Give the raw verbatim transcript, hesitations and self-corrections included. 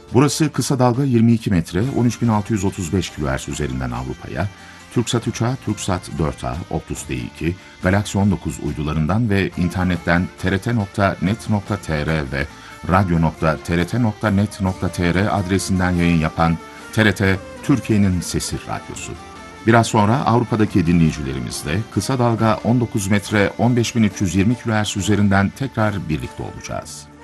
Burası kısa dalga yirmi iki metre on üç bin altı yüz otuz beş kilohertz üzerinden Avrupa'ya, Türksat üç A, Türksat dört A, Optus D iki, Galaxy on dokuz uydularından ve internetten t r t nokta net nokta t r ve radyo nokta t r t nokta net nokta t r adresinden yayın yapan T R T, Türkiye'nin Sesi Radyosu. Biraz sonra Avrupa'daki dinleyicilerimizle kısa dalga on dokuz metre on beş bin üç yüz yirmi kilohertz üzerinden tekrar birlikte olacağız.